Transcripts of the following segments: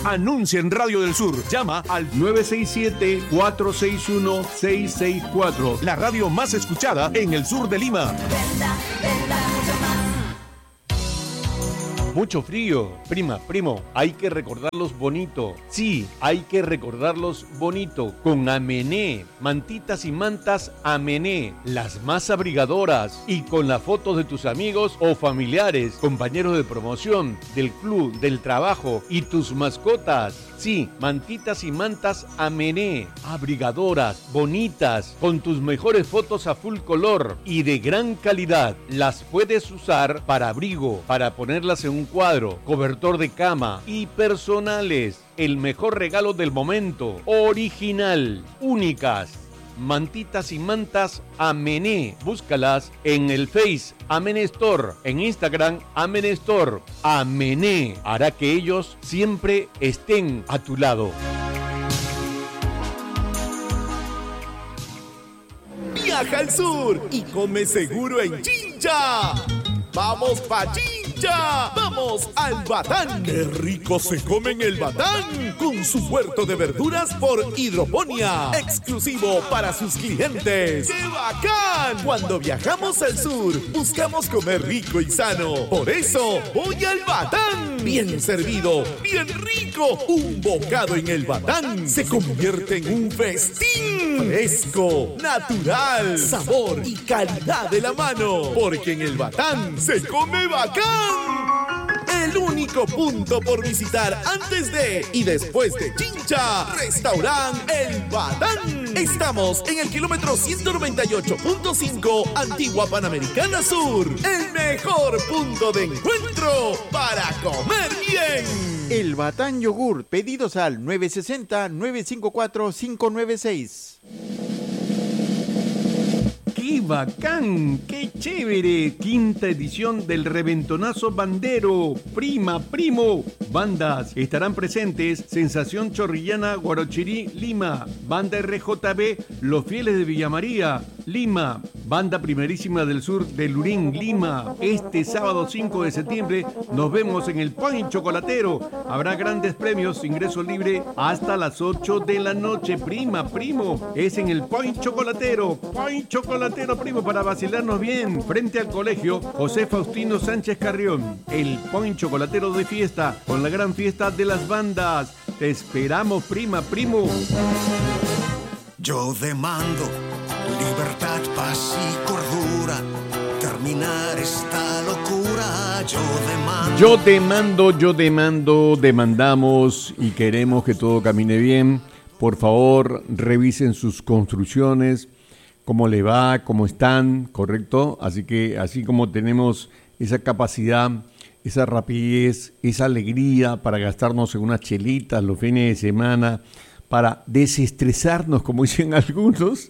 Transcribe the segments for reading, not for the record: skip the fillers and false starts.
Anuncia en Radio del Sur. Llama al 967-461-664. La radio más escuchada en el sur de Lima. Mucho frío. Prima, primo, hay que recordarlos bonito. Sí, hay que recordarlos bonito. Con Amené, mantitas y mantas Amené, las más abrigadoras. Y con las fotos de tus amigos o familiares, compañeros de promoción, del club, del trabajo y tus mascotas. Sí, mantitas y mantas Amené, abrigadoras, bonitas, con tus mejores fotos a full color y de gran calidad. Las puedes usar para abrigo, para ponerlas en un cuadro, cobertor de cama y personales. El mejor regalo del momento, original, únicas. Mantitas y mantas Amené. Búscalas en el Face Amené Store, en Instagram Amené Store. Amené hará que ellos siempre estén a tu lado. Viaja al sur y come seguro en Chincha. ¡Vamos pa' Chincha! ¡Vamos al Batán! ¡Qué rico se come en el Batán! Con su huerto de verduras por hidroponía, exclusivo para sus clientes. ¡Qué bacán! Cuando viajamos al sur, buscamos comer rico y sano. Por eso, voy al Batán. Bien servido, bien rico. Un bocado en el Batán se convierte en un festín. Fresco, natural, sabor y calidad de la mano. Porque en el Batán se come bacán. El único punto por visitar antes de y después de Chincha, Restaurant El Batán. Estamos en el kilómetro 198.5, Antigua Panamericana Sur. El mejor punto de encuentro para comer bien. El Batán Yogur. Pedidos al 960-954-596. ¡Qué bacán! ¡Qué chévere! Quinta edición del Reventonazo Bandero. Prima, primo. Bandas estarán presentes: Sensación Chorrillana, Guarochirí, Lima. Banda RJB, Los Fieles de Villa María, Lima. Banda Primerísima del Sur de Lurín, Lima. Este sábado 5 de septiembre nos vemos en el Point Chocolatero. Habrá grandes premios, ingreso libre hasta las 8 de la noche. Prima, primo. Es en el Point Chocolatero. Point Chocolatero, primo, para vacilarnos bien. Frente al colegio José Faustino Sánchez Carrión. El Point Chocolatero de fiesta, con la gran fiesta de las bandas. Te esperamos, prima, primo. Yo demando libertad, paz y cordura. Terminar esta locura. Demandamos y queremos que todo camine bien. Por favor, revisen sus construcciones, cómo le va, cómo están, ¿correcto? Así que así como tenemos esa capacidad, esa rapidez, esa alegría para gastarnos en unas chelitas los fines de semana, para desestresarnos, como dicen algunos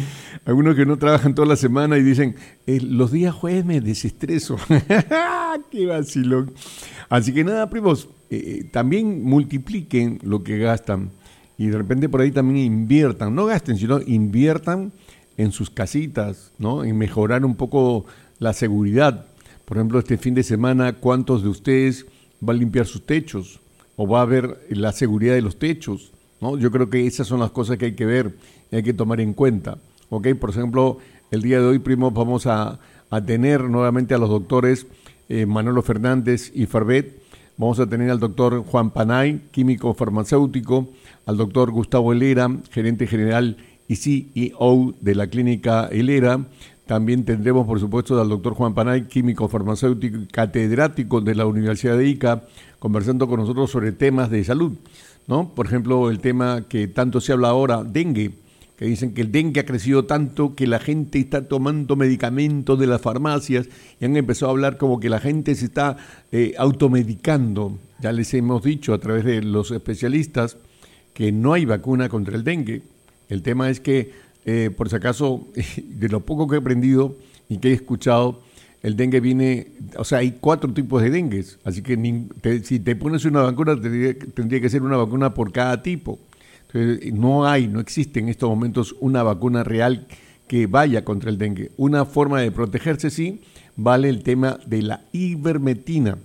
que no trabajan toda la semana y dicen, los días jueves me desestreso. ¡Qué vacilón! Así que nada, primos, también multipliquen lo que gastan y de repente por ahí también inviertan. No gasten, sino inviertan en sus casitas, ¿no? En mejorar un poco la seguridad. Por ejemplo, este fin de semana, ¿cuántos de ustedes van a limpiar sus techos? ¿O va a ver la seguridad de los techos? ¿No? Yo creo que esas son las cosas que hay que ver y hay que tomar en cuenta. ¿Ok? Por ejemplo, el día de hoy, primos, vamos a tener nuevamente a los doctores Manolo Fernández y Farbet. Vamos a tener al doctor Juan Panay, químico farmacéutico, al doctor Gustavo Helera, gerente general y CEO de la clínica Helera. También tendremos, por supuesto, al doctor Juan Panay, químico farmacéutico y catedrático de la Universidad de Ica, conversando con nosotros sobre temas de salud, ¿no? Por ejemplo, el tema que tanto se habla ahora, dengue, que dicen que el dengue ha crecido tanto que la gente está tomando medicamentos de las farmacias y han empezado a hablar como que la gente se está automedicando. Ya les hemos dicho a través de los especialistas que no hay vacuna contra el dengue. El tema es que, por si acaso, de lo poco que he aprendido y que he escuchado, el dengue viene, o sea, hay 4 tipos de dengues, así que si te pones una vacuna, tendría que ser una vacuna por cada tipo. Entonces, no existe en estos momentos una vacuna real que vaya contra el dengue. Una forma de protegerse, sí, vale el tema de la ivermectina.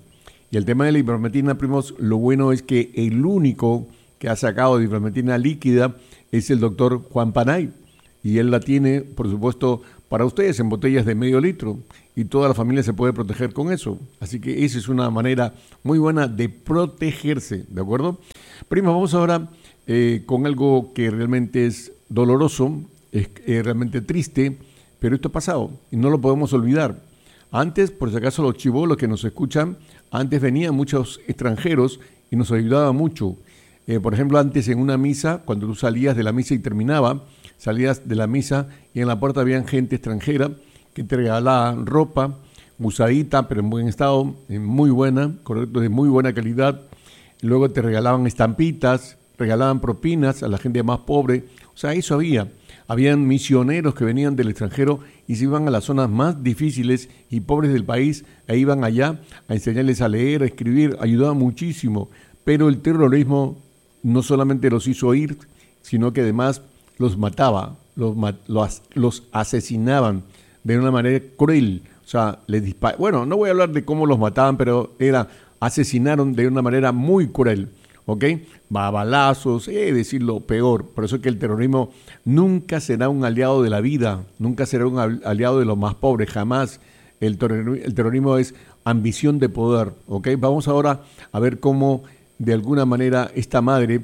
Y el tema de la ivermectina, primos, lo bueno es que el único que ha sacado de ivermectina líquida es el doctor Juan Panay. Y él la tiene, por supuesto, para ustedes en botellas de medio litro. Y toda la familia se puede proteger con eso. Así que esa es una manera muy buena de protegerse, ¿de acuerdo? Primos, vamos ahora con algo que realmente es doloroso, es realmente triste, pero esto ha pasado y no lo podemos olvidar. Antes, por si acaso los chibolos que nos escuchan, antes venían muchos extranjeros y nos ayudaban mucho. Por ejemplo, antes en una misa, cuando tú salías de la misa y salías de la misa y en la puerta había gente extranjera que te regalaban ropa, usadita, pero en buen estado, muy buena, correcto, de muy buena calidad. Luego te regalaban estampitas, regalaban propinas a la gente más pobre. O sea, eso había. Habían misioneros que venían del extranjero y se iban a las zonas más difíciles y pobres del país, e iban allá a enseñarles a leer, a escribir, ayudaban muchísimo. Pero el terrorismo no solamente los hizo ir, sino que además los mataba, los asesinaban de una manera cruel. O sea, bueno, no voy a hablar de cómo los mataban, pero asesinaron de una manera muy cruel. ¿Ok? Va a balazos, decir lo peor. Por eso es que el terrorismo nunca será un aliado de la vida, nunca será un aliado de los más pobres, jamás. El terrorismo es ambición de poder. ¿Ok? Vamos ahora a ver cómo de alguna manera esta madre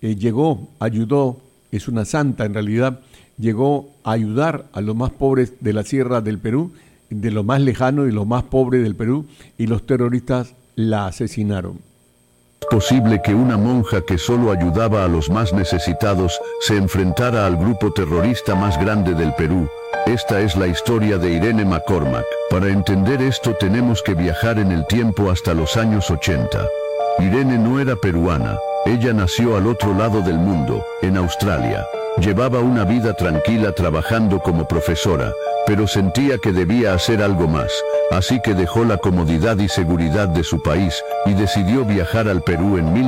ayudó, es una santa en realidad, llegó a ayudar a los más pobres de la sierra del Perú, de lo más lejano y los más pobres del Perú, y los terroristas la asesinaron. ¿Es posible que una monja que solo ayudaba a los más necesitados se enfrentara al grupo terrorista más grande del Perú? Esta es la historia de Irene McCormack. Para entender esto tenemos que viajar en el tiempo hasta los años 80. Irene no era peruana, ella nació al otro lado del mundo, en Australia. Llevaba una vida tranquila trabajando como profesora, pero sentía que debía hacer algo más, así que dejó la comodidad y seguridad de su país y decidió viajar al Perú en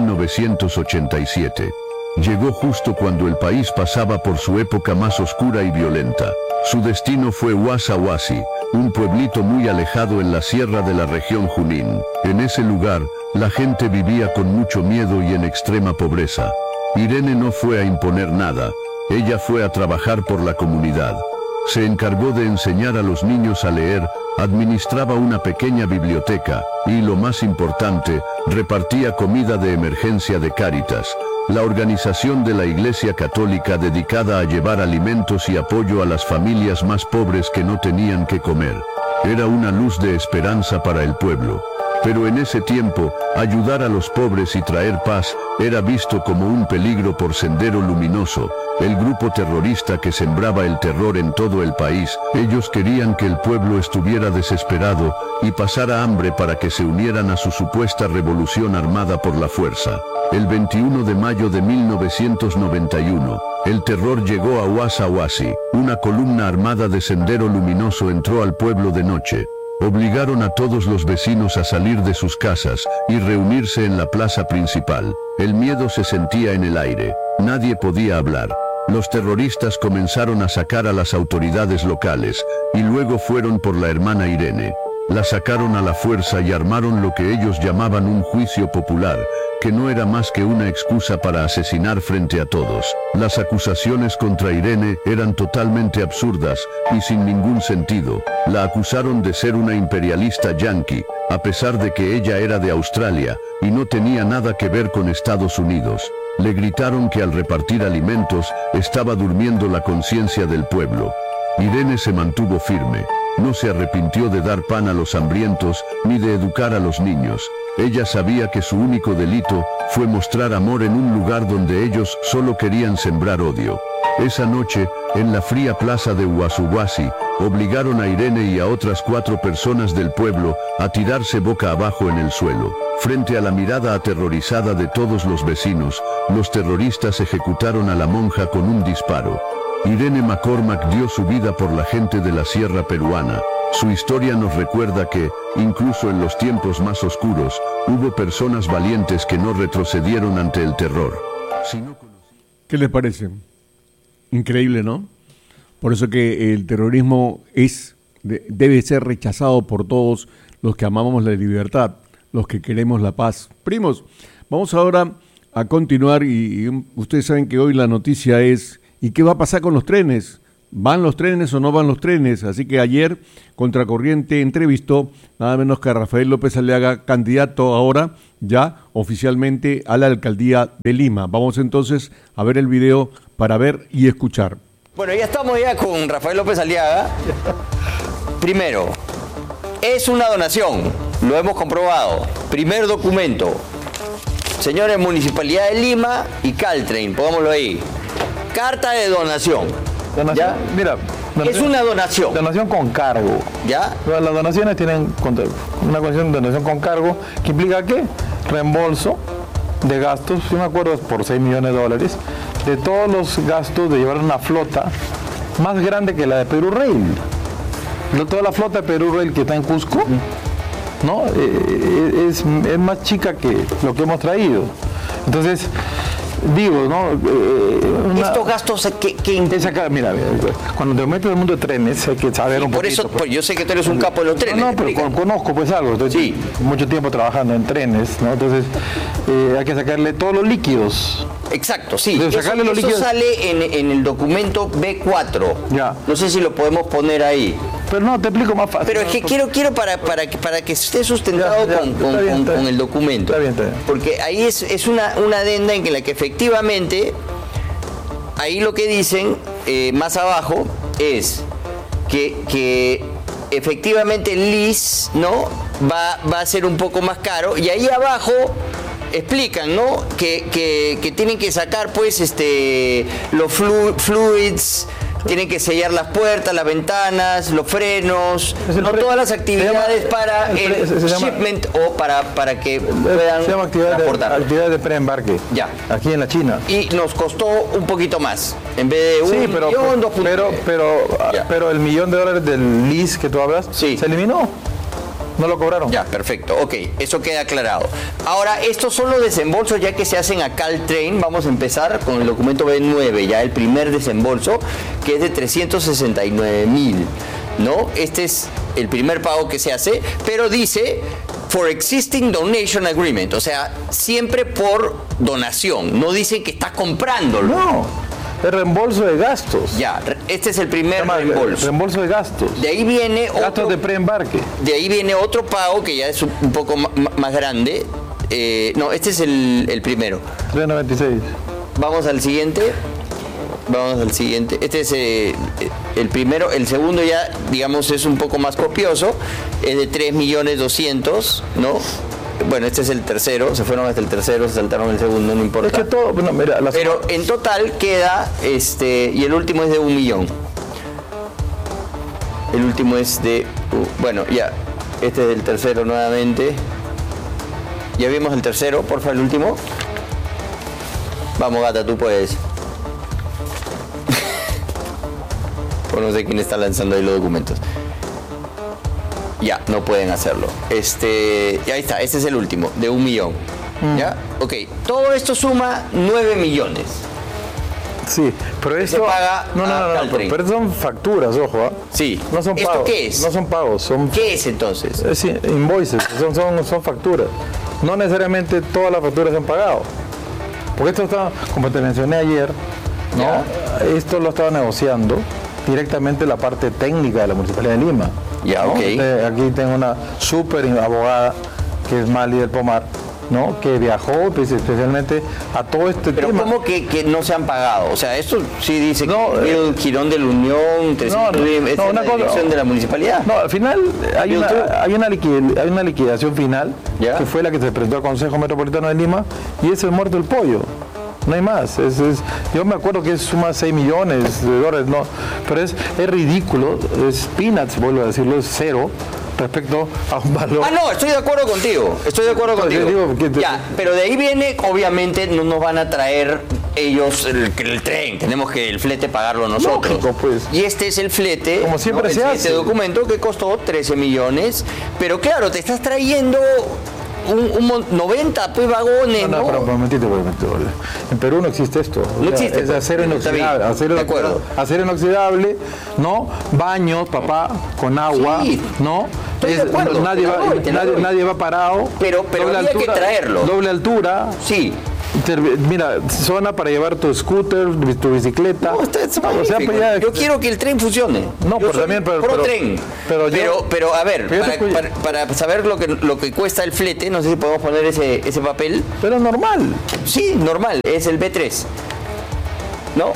1987. Llegó justo cuando el país pasaba por su época más oscura y violenta. Su destino fue Huasa Huasi, un pueblito muy alejado en la sierra de la región Junín. En ese lugar, la gente vivía con mucho miedo y en extrema pobreza. Irene no fue a imponer nada, ella fue a trabajar por la comunidad. Se encargó de enseñar a los niños a leer, administraba una pequeña biblioteca y, lo más importante, repartía comida de emergencia de Cáritas, la organización de la Iglesia Católica dedicada a llevar alimentos y apoyo a las familias más pobres que no tenían que comer. Era una luz de esperanza para el pueblo. Pero en ese tiempo, ayudar a los pobres y traer paz era visto como un peligro por Sendero Luminoso, el grupo terrorista que sembraba el terror en todo el país. Ellos querían que el pueblo estuviera desesperado y pasara hambre para que se unieran a su supuesta revolución armada por la fuerza. El 21 de mayo de 1991, el terror llegó a Huasa Huasi. Una columna armada de Sendero Luminoso entró al pueblo de noche. Obligaron a todos los vecinos a salir de sus casas y reunirse en la plaza principal. El miedo se sentía en el aire. Nadie podía hablar. Los terroristas comenzaron a sacar a las autoridades locales y luego fueron por la hermana Irene. La sacaron a la fuerza y armaron lo que ellos llamaban un juicio popular, que no era más que una excusa para asesinar frente a todos. Las acusaciones contra Irene eran totalmente absurdas y sin ningún sentido. La acusaron de ser una imperialista yanqui, a pesar de que ella era de Australia y no tenía nada que ver con Estados Unidos. Le gritaron que al repartir alimentos estaba durmiendo la conciencia del pueblo. Irene se mantuvo firme. No se arrepintió de dar pan a los hambrientos ni de educar a los niños. Ella sabía que su único delito fue mostrar amor en un lugar donde ellos solo querían sembrar odio. Esa noche, en la fría plaza de Huasa Huasi, obligaron a Irene y a otras 4 personas del pueblo a tirarse boca abajo en el suelo. Frente a la mirada aterrorizada de todos los vecinos, los terroristas ejecutaron a la monja con un disparo. Irene McCormack dio su vida por la gente de la sierra peruana. Su historia nos recuerda que, incluso en los tiempos más oscuros, hubo personas valientes que no retrocedieron ante el terror. ¿Qué les parece? Increíble, ¿no? Por eso que el terrorismo debe ser rechazado por todos los que amamos la libertad. los que queremos la paz. Primos, vamos ahora a continuar y ustedes saben que hoy la noticia es ¿y qué va a pasar con los trenes? ¿Van los trenes o no van los trenes? Así que ayer Contracorriente entrevistó nada menos que a Rafael López Aliaga, candidato ahora ya oficialmente a la alcaldía de Lima. Vamos entonces a ver el video para ver y escuchar. Bueno, ya estamos ya con Rafael López Aliaga. Primero, es una donación, lo hemos comprobado. Primer documento, señores, Municipalidad de Lima y Caltrain, pongámoslo ahí. Carta de donación. Donación, mira, es una donación. Donación con cargo. ¿Ya? Las donaciones tienen una condición de donación con cargo que implica ¿qué? Reembolso de gastos, yo me acuerdo por $6 millones, de todos los gastos de llevar una flota más grande que la de Perú Rail. Toda la flota de Perú Rail que está en Cusco, ¿no? Es más chica que lo que hemos traído. Entonces, digo, ¿no? Estos gastos mira, cuando te metes en el mundo de trenes hay que saber un poquito. Por eso, yo sé que tú eres un capo de los trenes. No, pero conozco pues algo. Estoy mucho tiempo trabajando en trenes, ¿no? Entonces hay que sacarle todos los líquidos. Exacto, sí. Eso sale en el documento B4. Ya. No sé si lo podemos poner ahí. Pero no, te explico más fácil. Pero es que quiero para que esté sustentado con el documento. Está bien. Porque ahí es una adenda en la que efectivamente, ahí lo que dicen más abajo es que efectivamente el lease, ¿no? va a ser un poco más caro. Y ahí abajo explican, ¿no? Que tienen que sacar pues los fluids, tienen que sellar las puertas, las ventanas, los frenos, no todas las actividades para el shipment o para que puedan se llama actividades de preembarque. Ya. Aquí en la China. Y nos costó un poquito más. En vez de $1 millón, 2.9. Pero el $1 millón del lease que tú hablas se eliminó. No lo cobraron. Ya, perfecto. Ok, eso queda aclarado. Ahora, estos son los desembolsos ya que se hacen a Caltrain. Vamos a empezar con el documento B9, ya el primer desembolso, que es de 369,000, ¿no? Este es el primer pago que se hace, pero dice for existing donation agreement, o sea, siempre por donación. No dice que estás comprándolo. No. El reembolso de gastos. Ya, este es el primer reembolso. Reembolso de gastos. De ahí viene gastos de preembarque. De ahí viene otro pago que ya es un poco más grande. No, este es el primero. 396. Vamos al siguiente. Este es el primero. El segundo ya, digamos, es un poco más copioso. Es de 3.200.000, ¿no? Bueno, este es el tercero, se fueron hasta el tercero, se saltaron el segundo, no importa. Es que todo, bueno, mira, pero en total queda, y el último es de 1 millón. El último es de, bueno, ya, este es el tercero nuevamente. Ya vimos el tercero, porfa, el último. Vamos, gata, tú puedes. O no sé quién está lanzando ahí los documentos. Ya, no pueden hacerlo. Y ahí está, este es el último, de 1 millón. ¿Ya? Ok, todo esto suma 9 millones. Sí, pero esto se paga pero son facturas, ojo, ¿eh? Sí. No son pagos. ¿Esto qué es? No son pagos, ¿Qué es entonces? Es invoices, son facturas. No necesariamente todas las facturas se han pagado. Porque esto está, como te mencioné ayer, ¿no? Ya. Esto lo estaba negociando directamente la parte técnica de la Municipalidad de Lima. Ya, ¿no? ok. Aquí tengo una súper abogada que es Mali del Pomar, ¿no? Que viajó pues, especialmente a todo este tema. Pero ¿cómo que no se han pagado? O sea, esto sí dice que el Girón de la Unión, es la dirección de la municipalidad. No, al final hay una liquidación final, ¿ya? Que fue la que se presentó al Consejo Metropolitano de Lima, y es el muerto el pollo. No hay más. Yo me acuerdo que suma $6 millones, no, pero es ridículo, es peanuts, vuelvo a decirlo, es cero respecto a un valor. No, estoy de acuerdo contigo. Ya, pero de ahí viene, obviamente, no nos van a traer ellos el tren, tenemos que el flete pagarlo nosotros. Lógico, pues. Y este es el flete, como siempre se hace. Este documento que costó 13 millones, pero claro, te estás trayendo un 90 pues, vagones, ¿no? Pero un momentito. En Perú no existe esto. No existe. Es acero inoxidable. Acero inoxidable, ¿no? Baños, papá, con agua, Sí. ¿no? Estoy de acuerdo, Nadie va parado. Pero había que traerlo. Doble altura. Sí. Mira, zona para llevar tu scooter, tu bicicleta. No, es magnífico. Yo quiero que el tren funcione. No, pero también, pro tren. Pero a ver, pero para saber lo que cuesta el flete, no sé si podemos poner ese papel. Pero normal. Sí, normal, es el B3. ¿No?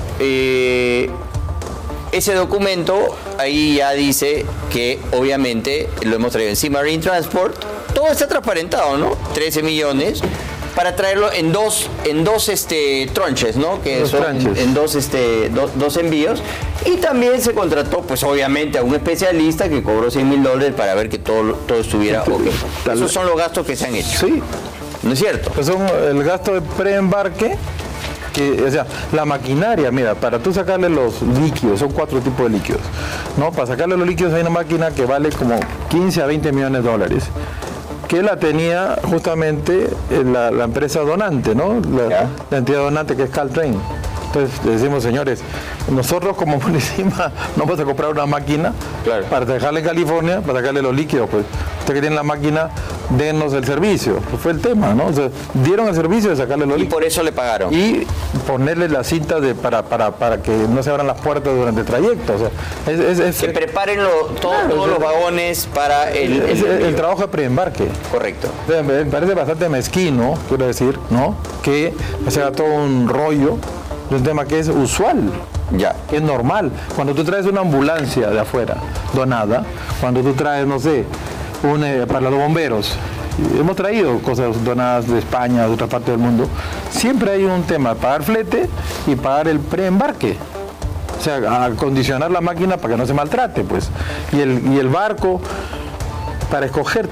Ese documento ahí ya dice que obviamente lo hemos traído en Sea Marine Transport. Todo está transparentado, ¿no? 13 millones. Para traerlo en dos tronches, ¿no? Que son en dos envíos. Y también se contrató, pues obviamente, a un especialista que cobró $100,000 para ver que todo estuviera ok. Esos son los gastos que se han hecho. Sí. ¿No es cierto? Pues son el gasto de preembarque, o sea, la maquinaria, mira, para tú sacarle los líquidos, son 4 tipos de líquidos, ¿no? Para sacarle los líquidos hay una máquina que vale como 15 a 20 millones de dólares. Que la tenía justamente la empresa donante, ¿no? La entidad donante que es Caltrain. Entonces le decimos, señores, nosotros como Municima no vamos a comprar una máquina para dejarla en California, para sacarle los líquidos. Pues usted que tiene la máquina, denos el servicio. Pues fue el tema, ¿no? O sea, dieron el servicio de sacarle los líquidos. Y por eso le pagaron. Y ponerle la cinta para que no se abran las puertas durante el trayecto. O sea, que preparen todos los vagones para el trabajo de preembarque. Correcto. Me parece bastante mezquino, quiero decir, ¿no? Que se haga todo un rollo de un tema que es usual. Ya. Que es normal. Cuando tú traes una ambulancia de afuera, donada, cuando tú traes, no sé, para los bomberos, hemos traído cosas donadas de España, de otra parte del mundo, siempre hay un tema, pagar flete y pagar el preembarque. O sea, acondicionar la máquina para que no se maltrate, pues. Y el barco, para escoger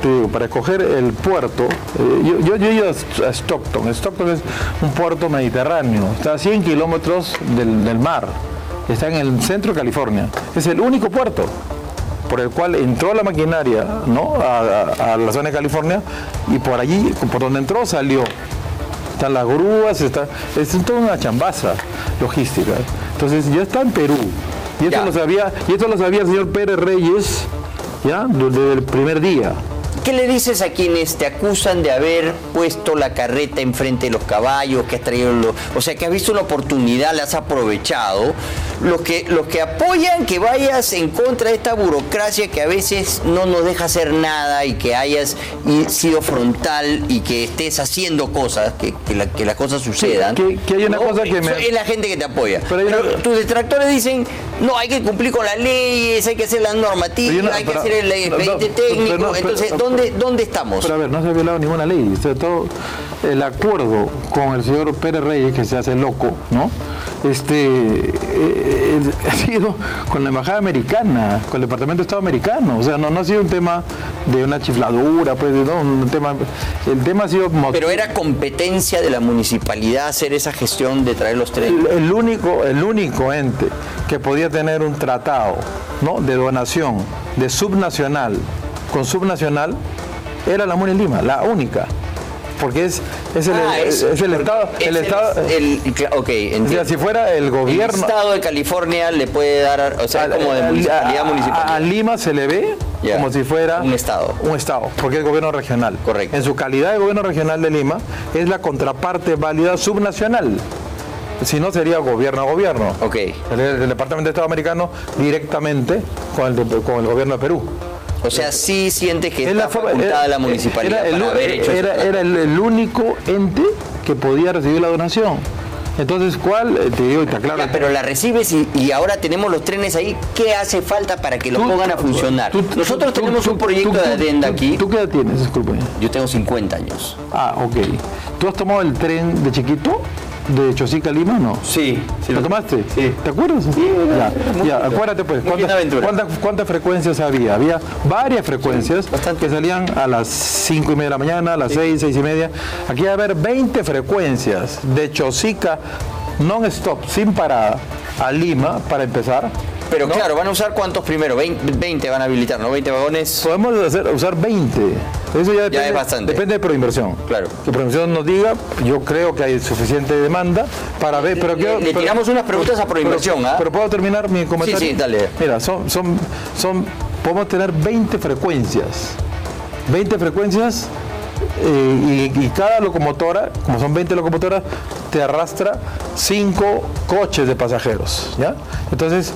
el puerto, yo he ido a Stockton. Stockton es un puerto mediterráneo, está a 100 kilómetros del mar, está en el centro de California. Es el único puerto por el cual entró la maquinaria, ¿no? a la zona de California, y por allí, por donde entró, salió. Están las grúas, es toda una chambaza logística. Entonces, ya está en Perú. Y esto lo sabía el señor Pérez Reyes, ¿ya? Desde el primer día. ¿Qué le dices a quienes te acusan de haber puesto la carreta enfrente de los caballos, que has traído o sea, que has visto una oportunidad, la has aprovechado? Los que apoyan que vayas en contra de esta burocracia que a veces no nos deja hacer nada, y que hayas sido frontal y que estés haciendo cosas, que las cosas sucedan. Que hay una cosa que es la gente que te apoya. Pero tus detractores dicen, no, hay que cumplir con las leyes, hay que hacer las normativas, hay que hacer el expediente técnico. Entonces, ¿dónde estamos? Pero a ver, no se ha violado ninguna ley. Sobre todo el acuerdo con el señor Pérez Reyes, que se hace loco, ¿no? Ha sido con la embajada americana, con el Departamento de Estado americano. O sea, no ha sido un tema de una chifladura, pues, no, el tema ha sido... Pero era competencia de la municipalidad hacer esa gestión de traer los trenes. El único ente que podía tener un tratado, ¿no? de donación de subnacional con subnacional era la MUNI Lima, la única. Porque es el Estado. Ok, entiendo. O sea, si fuera el gobierno. El Estado de California le puede dar, o sea, como de municipalidad municipal. A Lima se le ve como si fuera un Estado. Un Estado, porque es gobierno regional. Correcto. En su calidad de gobierno regional de Lima, es la contraparte válida subnacional. Si no, sería gobierno a gobierno. Ok. El Departamento de Estado americano directamente con el gobierno de Perú. O sea, sí sientes que está facultada la municipalidad era el único ente que podía recibir la donación. Entonces, ¿cuál? Te digo, te aclaro. Pero la recibes y ahora tenemos los trenes ahí. ¿Qué hace falta para que lo pongan a funcionar? Nosotros tenemos un proyecto de adenda aquí. ¿Tú qué edad tienes? Disculpe. Yo tengo 50 años. Ah, ok. ¿Tú has tomado el tren de chiquito? ¿De Chosica a Lima, no? Sí. ¿Lo tomaste? Sí. ¿Te acuerdas? Sí. Ya, acuérdate pues, ¿cuántas frecuencias había? Había varias frecuencias que salían a las 5:30 de la mañana, a las 6, 6:30. Aquí va a haber 20 frecuencias de Chosica non-stop, sin parada, a Lima, para empezar, Pero ¿no? claro, ¿van a usar cuántos primero? 20 van a habilitar, ¿no? 20 vagones. Podemos usar 20. Eso ya depende, es bastante. Depende de Proinversión. Claro. Que Proinversión nos diga, yo creo que hay suficiente demanda para ver, pero Le tiramos unas preguntas a Proinversión, ¿ah? Pero puedo terminar mi comentario. Sí, dale. Mira, podemos tener 20 frecuencias. 20 frecuencias y cada locomotora, como son 20 locomotoras, te arrastra 5 coches de pasajeros, ¿ya? Entonces,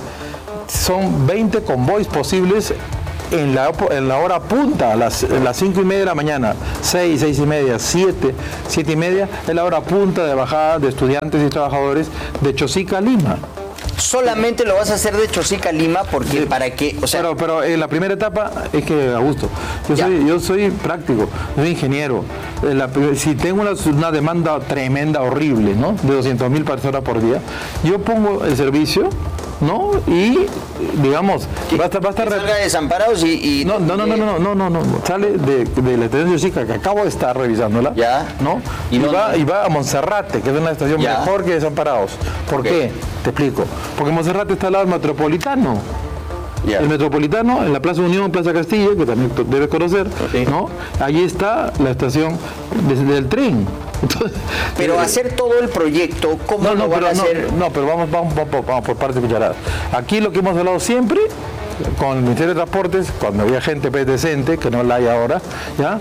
son 20 convoys posibles en la hora punta, a las 5:30 de la mañana, 6, 6:30, 7, 7:30, es la hora punta de bajada de estudiantes y trabajadores de Chosica a Lima. Solamente lo vas a hacer de Chosica a Lima porque para que, o sea, pero en la primera etapa es que, Augusto, yo soy práctico, soy ingeniero. Si tengo una demanda tremenda, horrible, ¿no? De 200,000 personas por día, yo pongo el servicio, ¿no? Y digamos, va a estar salga de Desamparados y no, sale de la estación de Chosica, que acabo de estar revisándola, ya, ¿no? Y va a Monserrate, que es una estación mejor que Desamparados. ¿Por qué? Te explico. Porque Monserrate está al lado del Metropolitano. El Metropolitano, en la Plaza Unión, Plaza Castillo, que también debes conocer, ¿no? Allí está la estación del tren. Entonces, pero hacer todo el proyecto, ¿cómo lo van a hacer? No, pero vamos por partes cucharadas. Aquí lo que hemos hablado siempre con el Ministerio de Transportes, cuando había gente decente, que no la hay ahora, ¿ya?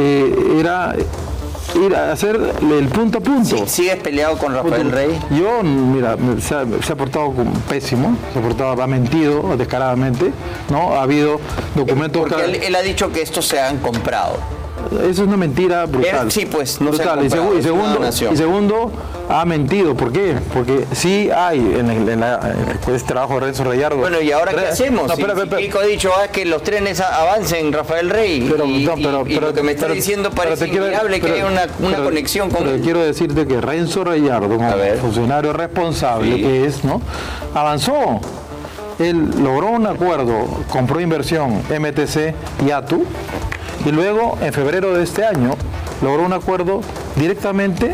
Era ir a hacer el punto a punto. Sí, ¿sigues peleado con Rafael Rey? Yo, mira, se ha portado pésimo, ha mentido descaradamente, ¿no? Ha habido documentos... Porque él ha dicho que estos se han comprado. Eso es una mentira brutal. Sí, pues, no brutal. se ha comprado, y segundo, ha mentido. ¿Por qué? Porque sí hay en este trabajo de Renzo Reyardo. Bueno, ¿y ahora qué hacemos? Kiko ha dicho que los trenes avancen, Rafael Rey. Pero lo que me está diciendo parece inviable que haya una conexión con él. Quiero decirte que Renzo Reyardo, como funcionario responsable que es, ¿no? Avanzó. Él logró un acuerdo, compró inversión MTC y ATU. Y luego, en febrero de este año, logró un acuerdo directamente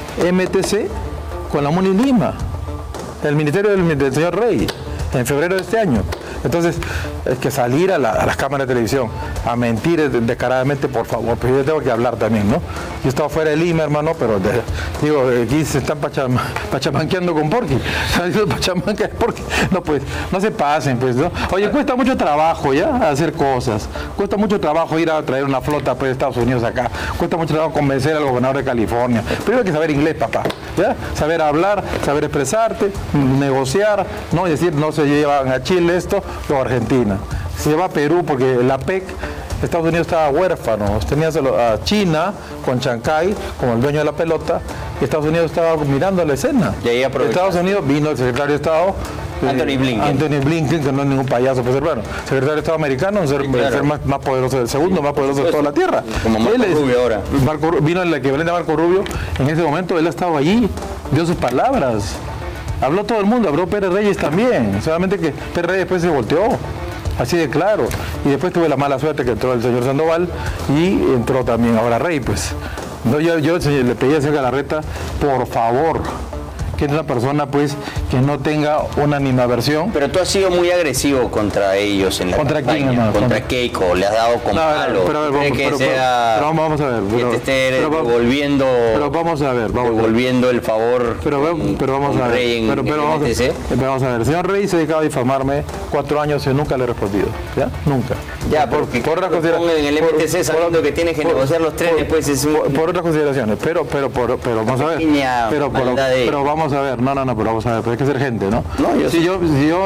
MTC con la MUNI Lima, el ministerio del señor Rey, en febrero de este año. Entonces, es que salir a las cámaras de televisión a mentir descaradamente, por favor, pues yo tengo que hablar también, ¿no? Yo estaba fuera de Lima, hermano, pero digo, aquí se están pachamanqueando con Porky. Pachamanca es Porky. No, pues, no se pasen, pues, ¿no? Oye, cuesta mucho trabajo, ¿ya? Hacer cosas. Cuesta mucho trabajo ir a traer una flota, pues, de Estados Unidos acá. Cuesta mucho trabajo convencer al gobernador de California. Primero hay que saber inglés, papá, ¿ya? Saber hablar, saber expresarte, negociar, ¿no? Es decir, no se llevan a Chile esto, o a Argentina. Se lleva a Perú porque la PEC, Estados Unidos estaba huérfano, tenías a China con Chancay como el dueño de la pelota, y Estados Unidos estaba mirando la escena. Y ahí Estados Unidos vino el secretario de Estado Anthony Blinken, que no es ningún payaso, pues hermano, secretario de Estado americano, ser más poderoso, el segundo más poderoso de toda la tierra. Como Marco Rubio ahora. Vino el equivalente a Marco Rubio, en ese momento él ha estado allí, dio sus palabras. Habló todo el mundo, habló Pérez Reyes también, solamente que Pérez Reyes después se volteó, así de claro. Y después tuve la mala suerte que entró el señor Sandoval y entró también ahora Rey, pues. No, yo le pedí al señor Galarreta, por favor, que es una persona pues que no tenga una animadversión. Pero tú has sido muy agresivo contra ellos en la ¿Contra campaña. quién, hermano? Contra Keiko, le has dado con palo. Pero vamos a ver. Que te esté devolviendo. Pero vamos a ver. Devolviendo el favor. Pero vamos a ver. Pero vamos a ver. El señor Rey se dedicaba a difamarme 4 años y nunca le he respondido. ¿Ya? Nunca. Ya, porque por otras consideraciones. En el MTC sabiendo que tienes que negociar los trenes, pues es por otras consideraciones. Pero vamos a ver. Pero vamos a ver. No, pero vamos a ver. Pero hay que ser gente, ¿no? Yo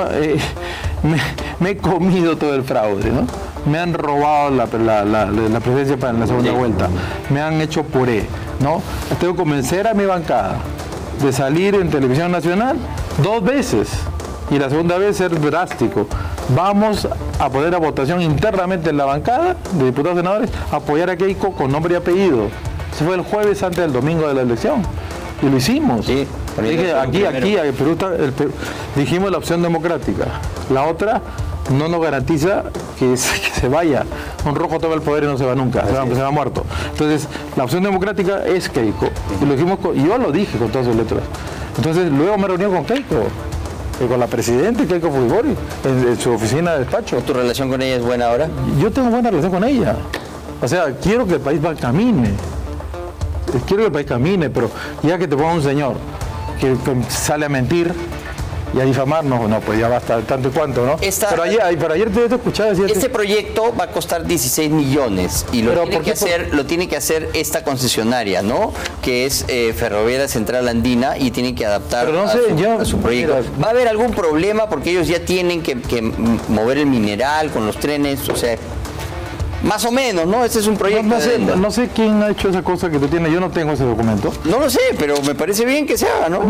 me he comido todo el fraude, ¿no? Me han robado la presidencia para la segunda vuelta, me han hecho puré, ¿no? Tengo que convencer a mi bancada de salir en televisión nacional 2 veces y la segunda vez ser drástico. Vamos a poner a votación internamente en la bancada de diputados y senadores, apoyar a Keiko con nombre y apellido. Eso fue el jueves antes del domingo de la elección y lo hicimos. Sí. Dije, aquí, el Perú dijimos la opción democrática. La otra no nos garantiza que se vaya. Un rojo toma el poder y no se va nunca, se va muerto. Entonces, la opción democrática es Keiko. Y lo dijimos y yo lo dije con todas sus letras. Entonces, luego me reuní con Keiko. con la presidenta Keiko Fujimori en su oficina de despacho. ¿Tu relación con ella es buena ahora? Yo tengo buena relación con ella. O sea, quiero que el país camine. Quiero que el país camine, pero ya que te ponga un señor que sale a mentir y a difamarnos, no, pues ya basta tanto y cuanto, ¿no? Pero ayer te escuchaba decir... Este proyecto va a costar 16 millones y lo tiene que hacer esta concesionaria, ¿no? Que es Ferroviaria Central Andina y tiene que adaptar a su proyecto. Mira, ¿va a haber algún problema porque ellos ya tienen que mover el mineral con los trenes? O sea, más o menos, ¿no? Este es un proyecto no sé quién ha hecho esa cosa que tú tienes. Yo no tengo ese documento. No lo sé, pero me parece bien que se haga, ¿no?